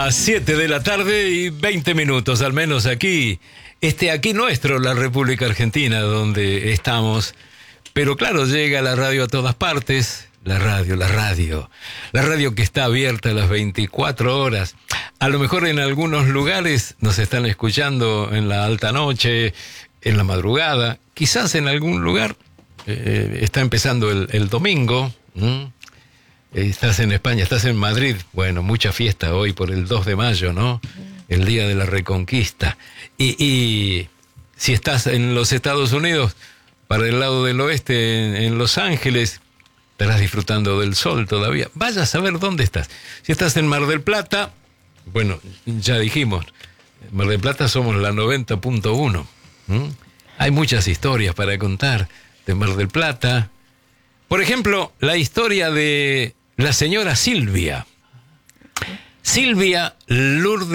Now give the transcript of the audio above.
A 7 de la tarde y 20 minutos, al menos aquí nuestro, la República Argentina, donde estamos. Pero claro, llega la radio a todas partes, la radio que está abierta a las 24 horas. A lo mejor en algunos lugares nos están escuchando en la alta noche, en la madrugada. Quizás en algún lugar está empezando el domingo. Estás en España, estás en Madrid. Bueno, mucha fiesta hoy por el 2 de mayo, ¿no? El Día de la Reconquista. Y si estás en los Estados Unidos, para el lado del oeste, en Los Ángeles, estarás disfrutando del sol todavía. Vaya a saber dónde estás. Si estás en Mar del Plata, bueno, ya dijimos, en Mar del Plata somos la 90.1. Hay muchas historias para contar de Mar del Plata. Por ejemplo, la historia de la señora Silvia Lourdes